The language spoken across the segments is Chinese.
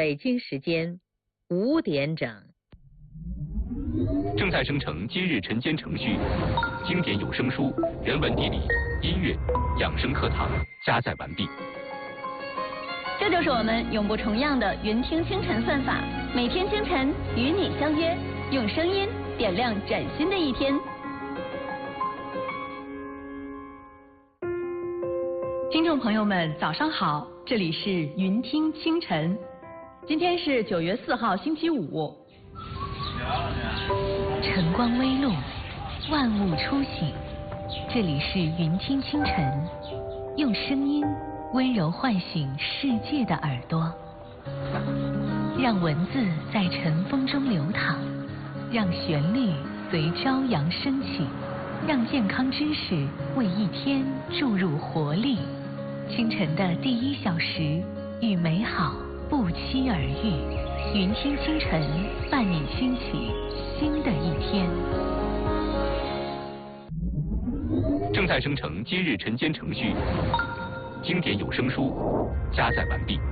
北京时间5点整。 正在生成今日晨间程序，经典有声书、人文地理、音乐、养生课堂加载完毕。 这就是我们永不重样的云听清晨算法，每天清晨与你相约，用声音点亮崭新的一天。 听众朋友们，早上好，这里是云听清晨，今天是9月4号，星期五。 晨光微露，万物初醒，这里是云听清晨，用声音温柔唤醒世界的耳朵，让文字在晨风中流淌，让旋律随朝阳升起，让健康知识为一天注入活力。清晨的第1小时，与美好不期而遇。云听清晨，伴你兴起新的一天。 正在生成今日晨间程序，经典有声书加载完毕。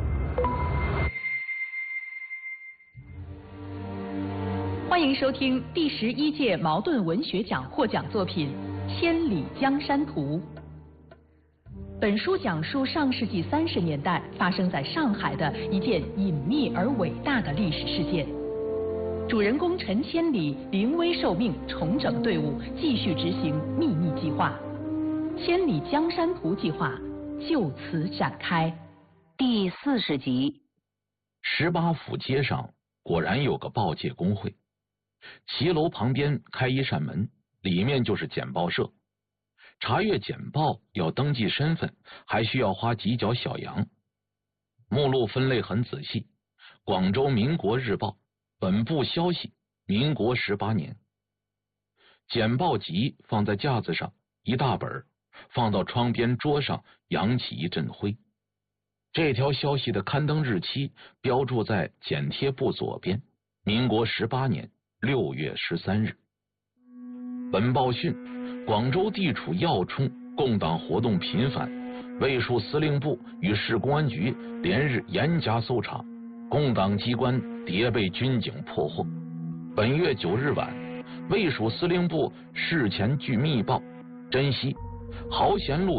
欢迎收听第11届茅盾文学奖获奖作品《千里江山图》。本书讲述上世纪30年代发生在上海的一件隐秘而伟大的历史事件。主人公陈千里临危受命，重整队伍，继续执行秘密计划。千里江山图计划就此展开。 第40集。 18府街上果然有个报界工会，骑楼旁边开一扇门，里面就是简报社。查阅简报要登记身份，还需要花几角小洋。目录分类很仔细，广州民国日报本部消息，民国18年。简报集放在架子上，一大本，放到窗边桌上，扬起一阵灰。这条消息的刊登日期标注在剪贴簿左边，民国18年6月13日。本报讯，广州地处要冲，共党活动频繁，卫戍司令部与市公安局连日严加搜查，共党机关迭被军警破获。本月9日晚，卫戍司令部事前据密报，珍稀，豪贤路